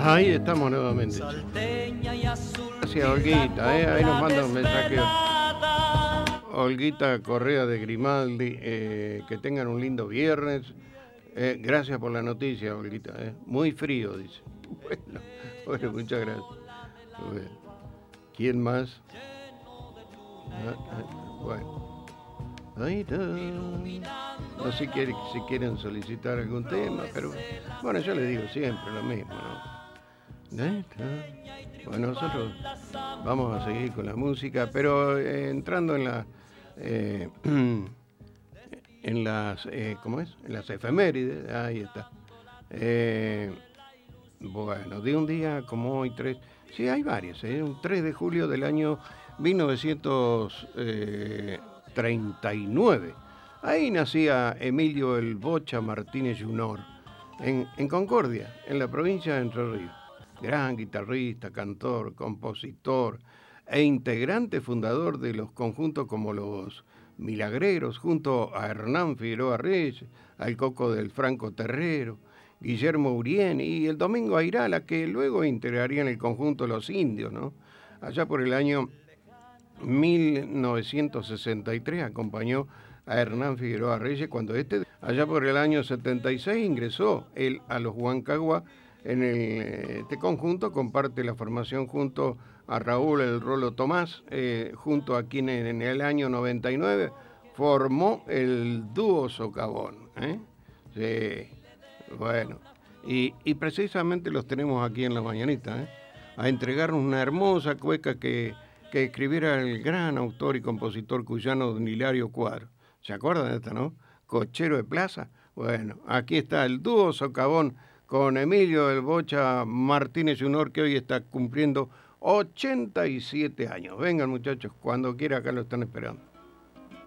Ahí estamos nuevamente. Gracias, Olguita, ahí nos manda un mensaje. Olguita Correa de Grimaldi, que tengan un lindo viernes. Gracias por la noticia, Olguita. Muy frío, dice. Bueno, muchas gracias. Bueno, ¿quién más? Bueno. Ahí está. No sé si quieren solicitar algún tema, pero bueno, yo les digo siempre lo mismo, ¿no? Ahí está. Bueno, nosotros vamos a seguir con la música, pero entrando en la en las ¿cómo es? En las efemérides, ahí está. Bueno, de un día como hoy, sí, hay varios, un 3 de julio del año 1939. Ahí nacía Emilio El Bocha Martínez Jr. En Concordia, en la provincia de Entre Ríos. Gran guitarrista, cantor, compositor e integrante fundador de los conjuntos como los Milagreros, junto a Hernán Figueroa Reyes, al Coco del Franco Terrero, Guillermo Urien y el Domingo Airala, que luego integrarían el conjunto Los Indios, ¿no? Allá por el año 1963 acompañó a Hernán Figueroa Reyes cuando allá por el año 76, ingresó él a los Huancagua. Este conjunto comparte la formación junto a Raúl El Rolo Tomás, junto a quien en el año 99 formó el dúo Socavón. Sí, bueno, y precisamente los tenemos aquí en la mañanita, a entregarnos una hermosa cueca que escribiera el gran autor y compositor cuyano Don Hilario Cuadro. ¿Se acuerdan de esta, no? Cochero de Plaza. Bueno, aquí está el dúo Socavón con Emilio El Bocha Martínez Jr., que hoy está cumpliendo 87 años. Vengan, muchachos, cuando quiera, acá lo están esperando.